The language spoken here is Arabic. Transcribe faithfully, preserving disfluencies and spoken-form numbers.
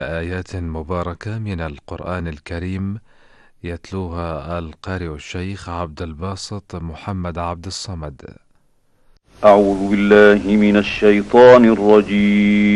آيات مباركة من القرآن الكريم يتلوها القارئ الشيخ عبد الباسط محمد عبد الصمد. أعوذ بالله من الشيطان الرجيم